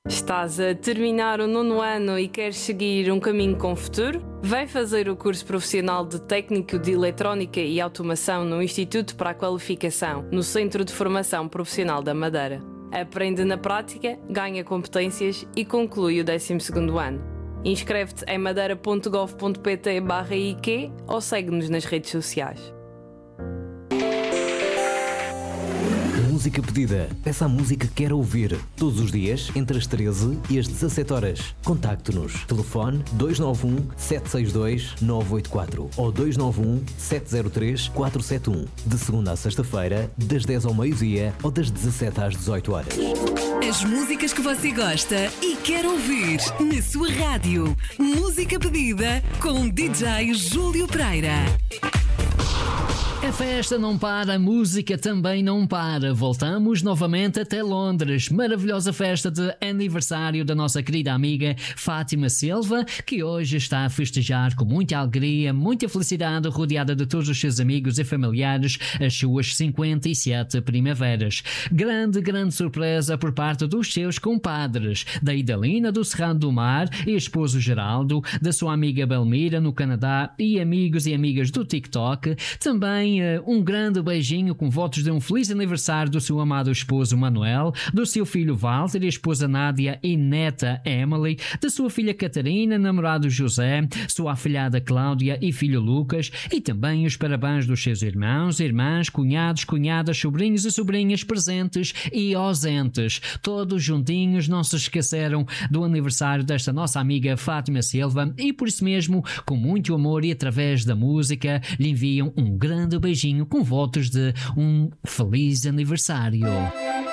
Estás a terminar o 9º e queres seguir um caminho com futuro? Vem fazer o curso profissional de Técnico de Eletrónica e Automação no Instituto para a Qualificação, no Centro de Formação Profissional da Madeira. Aprende na prática, ganha competências e conclui o 12º ano. Inscreve-te em madeira.gov.pt/IQ ou segue-nos nas redes sociais. Música pedida. Peça a música que quer ouvir. Todos os dias, entre as 13 e as 17 horas. Contacte-nos. Telefone 291-762-984 ou 291-703-471. De segunda a sexta-feira, das 10 ao meio-dia ou das 17 às 18 horas. As músicas que você gosta e quer ouvir na sua rádio. Música pedida com DJ Júlio Pereira. A festa não para, a música também não para. Voltamos novamente até Londres. Maravilhosa festa de aniversário da nossa querida amiga Fátima Silva, que hoje está a festejar com muita alegria, muita felicidade, rodeada de todos os seus amigos e familiares, as suas 57 primaveras. Grande surpresa por parte dos seus compadres, da Idalina do Cerrado do Mar e esposo Geraldo, da sua amiga Belmira no Canadá e amigos e amigas do TikTok. Também um grande beijinho com votos de um feliz aniversário do seu amado esposo Manuel, do seu filho Walter e esposa Nádia e neta Emily, da sua filha Catarina, namorado José, sua afilhada Cláudia e filho Lucas, e também os parabéns dos seus irmãos, irmãs, cunhados, cunhadas, sobrinhos e sobrinhas presentes e ausentes. Todos juntinhos, não se esqueceram do aniversário desta nossa amiga Fátima Silva e por isso mesmo, com muito amor e através da música, lhe enviam um grande beijinho com votos de um feliz aniversário.